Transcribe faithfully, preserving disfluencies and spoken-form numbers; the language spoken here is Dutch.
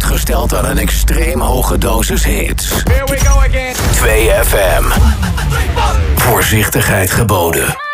blootgesteld aan een extreem hoge dosis hits. Here we go again. twee F M. Voorzichtigheid geboden.